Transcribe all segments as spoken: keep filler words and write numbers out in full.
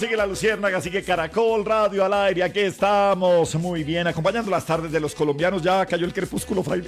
sigue la luciérnaga, sigue Caracol Radio al aire, aquí estamos, muy bien, acompañando las tardes de los colombianos, ya cayó el crepúsculo, fraile.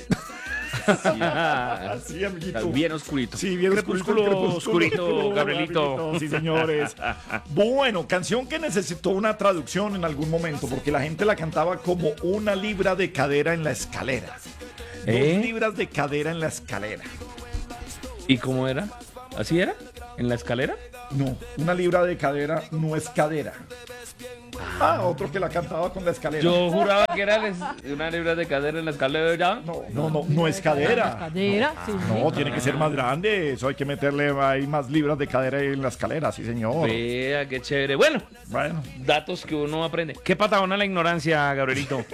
Sí, sí, amiguito. bien oscurito. Sí, bien crepúsculo, oscurito, oscurito, Gabrielito. Sí, señores. Bueno, canción que necesitó una traducción en algún momento, porque la gente la cantaba como una libra de cadera en la escalera. ¿Eh? Dos libras de cadera en la escalera. ¿Y cómo era? ¿Así era? ¿En la escalera? No, una libra de cadera no es cadera. Ah, otro que la cantaba con la escalera. Yo juraba que era les- una libra de cadera en la escalera. No, no, no, no es cadera. Cadera, sí. No, tiene que ser más grande. Eso hay que meterle ahí más libras de cadera en la escalera, sí, señor. Vea, qué chévere. Bueno, Bueno, datos que uno aprende. Qué patadona la ignorancia, Gabrielito.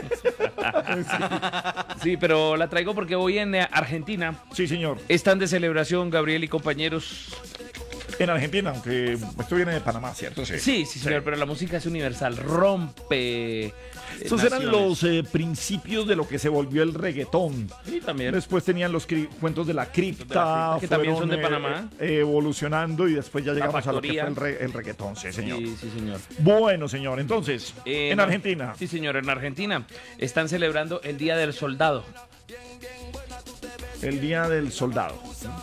Sí, pero la traigo porque hoy en eh, Argentina sí, señor. están de celebración, Gabriel y compañeros. En Argentina, aunque esto viene de Panamá, ¿cierto? Sí, sí, señor, pero la música es universal, rompe. eh, Esos eran naciones. los eh, principios de lo que se volvió el reggaetón. Sí, también. Después tenían los cri- cuentos de la cripta, que también son de fueron, Panamá. eh, evolucionando y después ya llegamos a lo que fue factoría. el, re- el reggaetón, sí, señor. Sí, sí, señor. Bueno, señor, entonces, Eh, en no, Argentina. Sí, señor, en Argentina están celebrando el Día del Soldado. El Día del Soldado.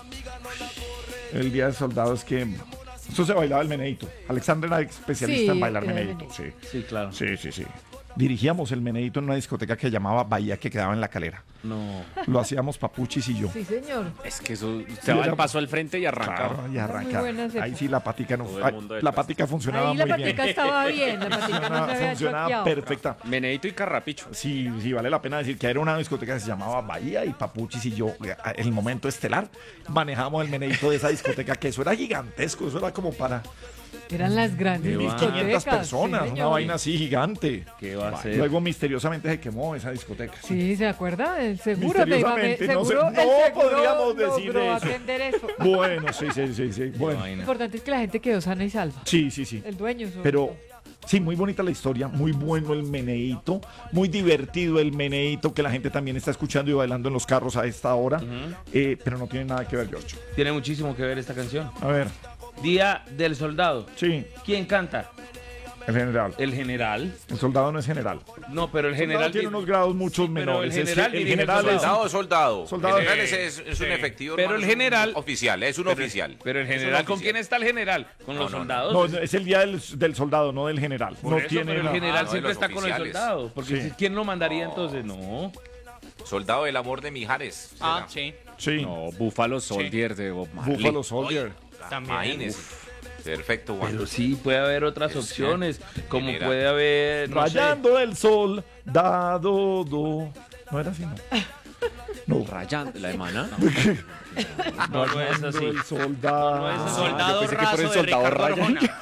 El Día del Soldado es que... Eso se bailaba el meneíto. Alexandra era especialista Sí, en bailar era el meneíto, sí. Sí, claro. Sí, sí, sí. Dirigíamos el meneíto en una discoteca que llamaba Bahía, que quedaba en La Calera. No. Lo hacíamos Papuchis y yo. Sí, señor. Es que eso se va el paso al frente y arranca. Claro, y arranca. Muy buenas Ahí épocas. sí la patica no. Todo el ay, mundo la detrás. patica funcionaba Ahí la muy bien. patica estaba bien, la patica no se Funcionaba, había funcionaba choqueado. perfecta. Meneito y carrapicho. Sí, sí, vale la pena decir que era una discoteca que se llamaba Bahía y Papuchis y yo, en el momento estelar, manejábamos el meneíto de esa discoteca, que eso era gigantesco, eso era como para Eran las grandes Qué mil va. quinientas discotecas. personas, sí, una señor. vaina así gigante. ¿Qué va a ser? Luego misteriosamente se quemó esa discoteca. Sí, ¿se acuerda? El seguro te iba a Misteriosamente, ver- no sé- seguro, no el seguro podríamos decir logró eso. atender eso. Bueno, sí, sí, sí, sí. Qué Bueno, vaina. Lo importante es que la gente quedó sana y salva. sí, sí, sí. El dueño. sobre Pero todo. sí, muy bonita la historia, muy bueno el meneíto, muy divertido el meneíto que la gente también está escuchando y bailando en los carros a esta hora, eh, pero no tiene nada que ver, George. Tiene muchísimo que ver esta canción. A ver, Día del Soldado. sí, ¿Quién canta? el general. El general. El soldado no es general. No, pero el El soldado general tiene unos grados muchos Sí, pero menores. el Es general que el dirige el general es... soldado. Soldado, soldado. Soldado. El general Sí, es, es- es un efectivo. Pero hermano, el es un general- oficial, es un Pero- oficial. Pero el Es un general, ¿con oficial. quién está el general? ¿Con No, los no, no. soldados? No, es el día del, del soldado, no del general. Por no eso, tiene pero el nada. general Ah, no, siempre de los está con el oficiales. soldado. Porque Sí. si- ¿quién lo mandaría entonces? No. Soldado del amor de Mijares. Ah, será. sí. Sí, No, Buffalo Soldier de Bob Marley. Buffalo Soldier. También. Imagínese. Perfecto, Juan. Pero sí, puede haber otras opciones. Como general. puede haber. No sé. Rayando el sol, dado, do. No era así, no. No. Ryan, la hermana. No, no es así. El soldado. No, no es así. Soldado Yo pensé que por el raso de soldado Ricardo Ryan. Arjona.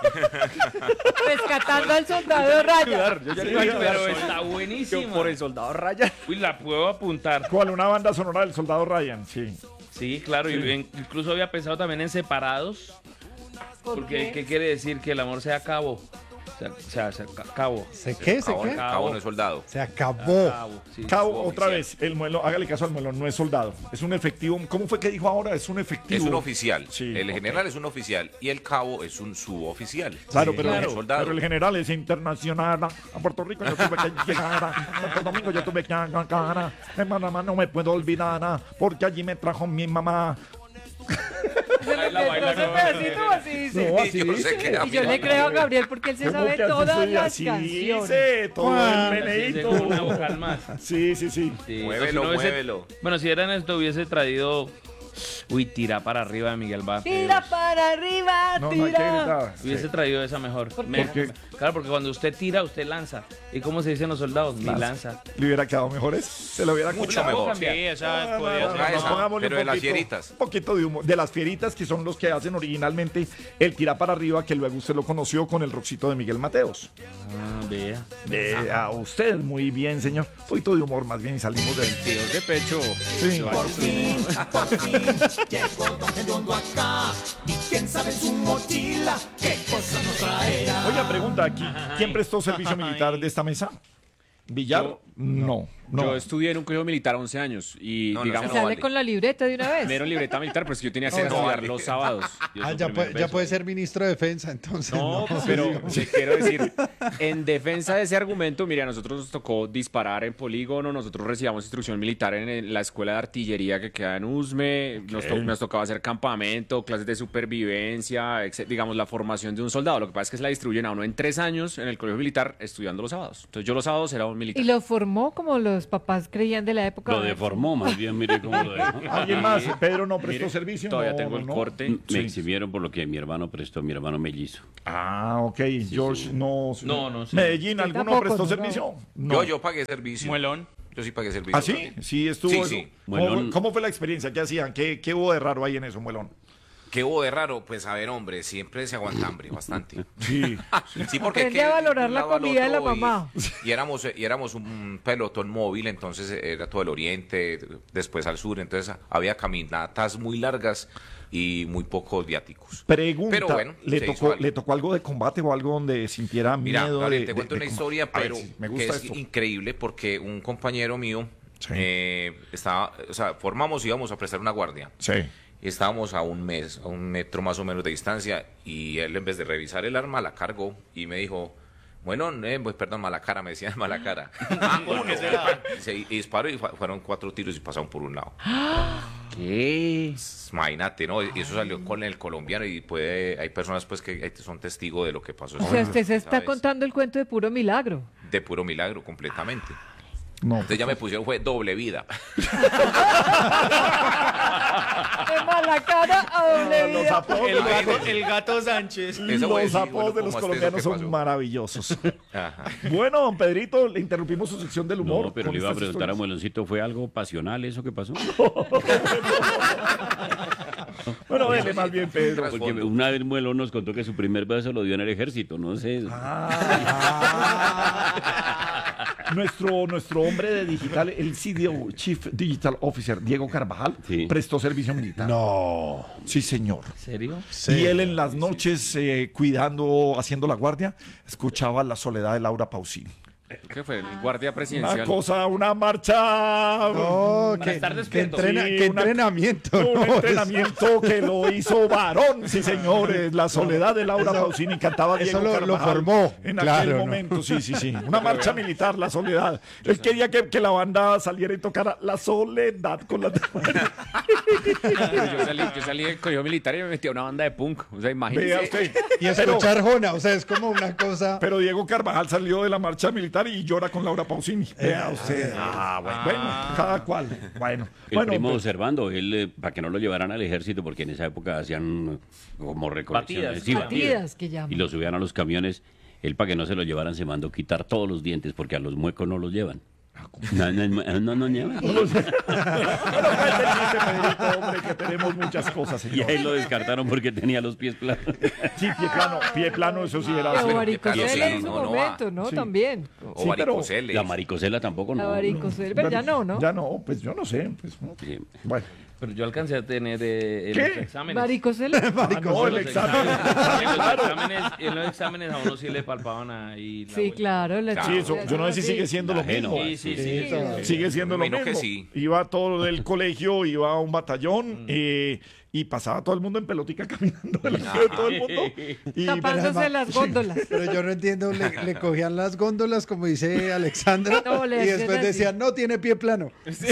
Rescatando al soldado Raya. Yo ya Sí, le iba a ayudar. pero está buenísima. Por el soldado Ryan. Uy, la puedo apuntar. ¿Cuál? Una banda sonora del soldado Ryan, sí. Sí, claro. Y en- incluso había pensado también en separados. ¿Por Porque, qué? ¿qué quiere decir? Que el amor sea cabo. O sea, o sea, se ca- cabo. ¿Se qué? ¿Se Cabo, qué? cabo no es soldado. Se acabó. Cabo, sí. Cabo, su otra oficial. vez, el muelo, hágale caso al muelo, no es soldado, es un efectivo. ¿Cómo fue que dijo ahora? Es un efectivo. Es un oficial. Sí, el ok. general es un oficial y el cabo es un suboficial. Claro, Sí, pero, no es soldado. pero el general es internacional. A Puerto Rico yo tuve que llegar. A Santo Domingo yo tuve que llegar. En Panamá no me puedo olvidar, porque allí me trajo mi mamá. Se le la baila ese con- pedacito así dice. No, así Yo dice. sé que a Y mí yo no le me- creo a Gabriel porque él se ¿Cómo sabe que así todas se- las así canciones. dice, todo el Sí, meneíto. con una vocal más. Sí, sí, sí. Sí, Muévelo, si no hubiese- muévelo. Bueno, si eran esto, hubiese traído. Uy, tira para arriba de Miguel Vázquez. Tira para arriba, No, no hay que tira. gritar. Hubiese Sí. traído esa mejor. ¿Por Me- qué? Claro, porque cuando usted tira, usted lanza. ¿Y cómo se dicen los soldados? Mi Lanza. lanza. ¿Le hubiera quedado mejores? Se lo hubiera Mucho escuchado. mejor. cambiar. Sí, esa No, podía no, ser. Ponga no, esa, pongámosle pero un de las poquito- fieritas. Un poquito de humor. De las fieritas, que son los que hacen originalmente el tira para arriba, que luego usted lo conoció con el rockcito de Miguel Mateos. Ah, vea. De a usted, muy bien, señor. Un poquito de humor más bien y salimos del... Tíos de pecho. Sí. Por fin, por fin, llegó Don Gediondo acá. Y quién sabe en su mochila qué cosa nos traerá. Oiga, pregunta aquí. ¿Quién prestó servicio militar de esta mesa? ¿Villar? Yo- No. No. Yo estudié en un colegio militar once años y No, no, digamos, Y no sale vale. con la libreta de una vez. me dieron libreta militar, pero es que yo tenía que No, no estudiar vale. los sábados. Yo Ah, su ya, primer puede, ya beso puede ahí. ser ministro de defensa, entonces. No, No, pero sí, quiero decir, en defensa de ese argumento, mire, a nosotros nos tocó disparar en polígono, nosotros recibíamos instrucción militar en, en la escuela de artillería que queda en Usme, nos, to- nos tocaba hacer campamento, clases de supervivencia, etcétera, digamos, la formación de un soldado. Lo que pasa es que se la distribuyen a uno en tres años en el colegio militar estudiando los sábados. Entonces yo los sábados era un militar. Y lo formó como los papás creían de la época. Lo deformó, más bien, mire cómo lo dejó. ¿Alguien más? Pedro no prestó Mire, servicio. todavía No, tengo no, el no. corte. Me Sí. exhibieron por lo que mi hermano prestó, mi hermano mellizo. Ah, ok. George no. No, no sé. Medellín, Yo ¿alguno tampoco, prestó no. servicio? No. Yo, yo pagué servicio. Muelón. Yo sí pagué servicio. ¿Ah, sí? también. Sí, estuvo. Sí, eso. sí. ¿Cómo, Muelón. cómo fue la experiencia? ¿Qué hacían? ¿Qué, qué hubo de raro ahí en eso, Muelón? ¿Qué hubo de raro? Pues a ver, hombre, siempre se aguanta hambre, bastante. Sí. Sí, porque Aprende que a valorar de un la lado al comida de la otro y- mamá. Y, éramos, y éramos un pelotón móvil, entonces era todo el oriente, después al sur, entonces había caminatas muy largas y muy pocos viáticos. Pregunta, Pero bueno, ¿le, se hizo tocó, algo. ¿le tocó algo de combate o algo donde sintiera Mira, miedo? Gabriel, de, te de- cuento de una com- historia, A ver, pero sí, me que gusta es esto. increíble porque un compañero mío Sí. eh, estaba, o sea, formamos y íbamos a prestar una guardia. Sí. Y estábamos a un mes, a un metro más o menos de distancia, y él en vez de revisar el arma la cargó y me dijo, bueno, eh, pues perdón, mala cara, me decía mala cara. Ah, ¿por qué será? Se- y disparó y fu- fueron cuatro tiros y pasaron por un lado. ¿Qué? Imagínate, ¿no? Y eso salió con el colombiano y puede, hay personas pues que son testigos de lo que pasó. O sea, usted se está ¿sabes? contando el cuento de puro milagro. De puro milagro, completamente. No. Entonces ya me pusieron, fue doble vida. De mala cara a doble Los vida. apodos, El gato, el gato Sánchez. Eso voy a los decir, apodos bueno, de los ¿cómo colombianos hasta eso qué son pasó? maravillosos. Ajá. Bueno, don Pedrito, le interrumpimos su sección del humor. No, pero con le iba a estas preguntar a historias. Mueloncito, ¿fue algo pasional eso que pasó? Bueno, dele más bien, Pedro. Porque una vez Muelón nos contó que su primer beso lo dio en el ejército, no sé. Ah. nuestro, nuestro hombre de digital, el C D O, Chief Digital Officer, Diego Carvajal, Sí. prestó servicio militar. No. Sí, señor. ¿En serio? Y él en las noches, eh, cuidando, haciendo la guardia, escuchaba La soledad de Laura Pausini. ¿Qué fue? El guardia Una presidencial. cosa, una marcha. No, Para que, estar que despierto. entrena- Sí, que una- entrenamiento. Un no, entrenamiento que lo hizo varón, sí señores. La soledad de Laura Eso- Pausini cantaba eso Diego lo- lo Carvajal formó, en claro, aquel ¿no? momento, sí, sí, sí. Una marcha militar, La soledad. Él quería que, que la banda saliera y tocara La soledad con la... Yo salí, yo salí del colegio militar y me metí a una banda de punk. O sea, imagínese. Vea usted. Y Pero, escuchar Jona, o sea, es como una cosa. pero Diego Carvajal salió de la marcha militar y llora con Laura Pausini. Vea usted. Ah, bueno. Bueno, cada cual. Bueno. El bueno, primo pues, observando, él, eh, para que no lo llevaran al ejército, porque en esa época hacían como recolecciones. Batidas. Sí, Batidas que llaman. Y lo subían a los camiones. Él, para que no se lo llevaran, se mandó quitar todos los dientes, porque a los muecos no los llevan. No, no, no, no, no llevan. bueno, cállate el chiste, Pedrito, hombre, que tenemos muchas cosas, Y señor. ahí lo descartaron porque tenía los pies planos. Sí, pie plano, pie plano, eso sí era... La pero- varicocele sí, en su no, no momento, va. ¿no? Sí. También. O Sí, pero- varicocele. La maricocela tampoco, La no. varicocele, pero ya no, ¿no? Ya no, pues yo no sé. Pues, no. Sí. Bueno. Pero yo alcancé a tener eh, en ¿Qué? los exámenes. Varicocele. Ah, no, el Los examen. exámenes, en, los exámenes, en los exámenes a uno sí le palpaban ahí. la Sí, vuelta. claro. la Sí, eso, yo no sé si sí. sigue siendo lo Ajeno. mismo. Sí, sí, sí. Sí. Sigue siendo lo Me imagino mismo. que sí. Iba todo del colegio, iba a un batallón eh, y pasaba todo el mundo en pelotica caminando delante de todo el mundo. Y, Tapándose las góndolas. Pero yo no entiendo, le, le cogían las góndolas, como dice Alexandra, No, le y hacían después así. decían, no, tiene pie plano.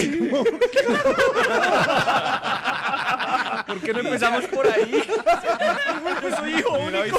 ¿Por qué no empezamos por ahí? Yo soy hijo único.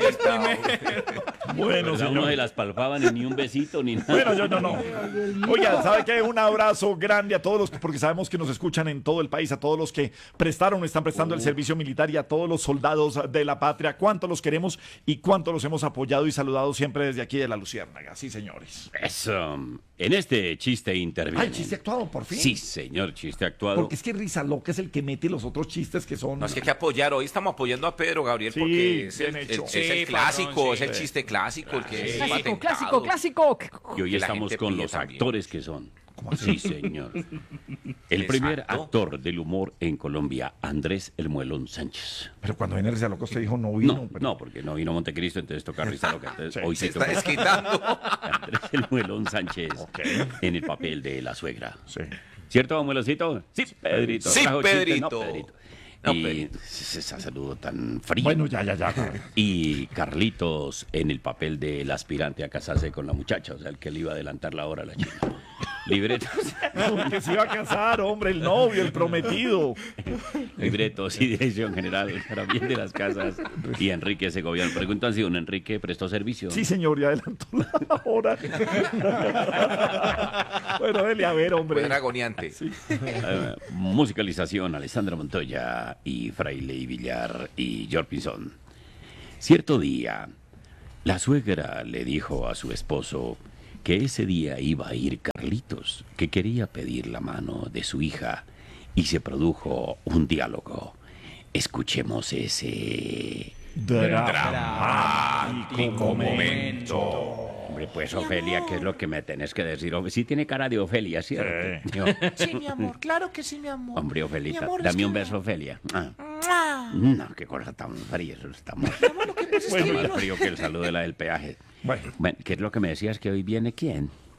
bueno, ¿Verdad? Uno señor. se las palpaban y ni un besito ni nada. Bueno, yo no, no. Oiga, ¿sabe qué? Un abrazo grande a todos los, porque sabemos que nos escuchan en todo el país, a todos los que prestaron, están prestando el servicio militar y a todos los soldados de la patria. Cuánto los queremos y cuánto los hemos apoyado y saludado siempre desde aquí de la Luciérnaga. Sí, señores. Eso. En este chiste interviene. Ay, chiste actuado, por fin. Sí, señor, chiste actuado. Porque es que Risa Loca es el que mete los otros chistes que son... No, es que hay que apoyar. Hoy estamos apoyando a Pedro, Gabriel, Sí, porque es el, bien hecho. el- es Sí, el patrón, clásico, sí. es el chiste clásico, el que es Clásico, patentado. clásico, clásico. Y hoy que la estamos gente con pide los también. actores que son. ¿Cómo así? Sí, señor. El primer Exacto. actor del humor en Colombia, Andrés El Muelón Sánchez. Pero cuando viene Risa Loca usted dijo no vino. No, pero- no, porque no vino Montecristo, entonces toca Risa Loca. Entonces, hoy Se sí está toca desquitando. Andrés El Muelón Sánchez Ok. en el papel de la suegra. Sí. ¿Cierto, Mueloncito? Sí, Pedrito. Sí, Trajo chiste, Pedrito. No, Pedrito. No, y Pedrito. ese saludo tan frío. Bueno, ya, ya, ya. Y Carlitos en el papel del aspirante a casarse con la muchacha, o sea, el que le iba a adelantar la hora a la china. Libretos, No, que se iba a casar, hombre, el novio, el prometido. libretos y dirección general para bien de las casas. Y Enrique Segoviano. Preguntan si don Enrique prestó servicio. Sí, señor, ya adelantó la hora. Bueno, dele a ver, hombre. Pues era agoniante. Eh, musicalización, Alessandra Montoya y Fraile y Villar y George Pinzón. Cierto día, la suegra le dijo a su esposo que ese día iba a ir Carlitos, que quería pedir la mano de su hija, y se produjo un diálogo. Escuchemos ese... Dramático momento. Hombre, pues Ofelia, ¿qué es lo que me tenés que decir? Sí tiene cara de Ofelia, ¿cierto? Yo- Sí, mi amor, claro que sí, mi amor. Hombre, Mi Ofelita, amor, es dame que un me- beso, Ofelia. Ah. ¡Mua! No, qué cosa tan fría, eso está más, Mi amor, lo que pasa es que más vino- frío que el saludo de la del peaje. Bueno. Bueno, ¿qué es lo que me decías que hoy viene quién?